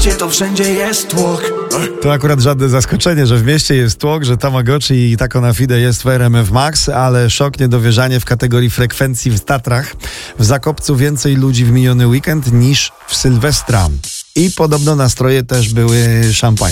mieście to wszędzie jest tłok. To akurat żadne zaskoczenie, że w mieście jest tłok, że Tamagotchi i Taco na Fide jest w RMF Max, ale szok, niedowierzanie w kategorii frekwencji w Tatrach. W Zakopcu więcej ludzi w miniony weekend niż w Sylwestra. I podobno nastroje też były szampańskie.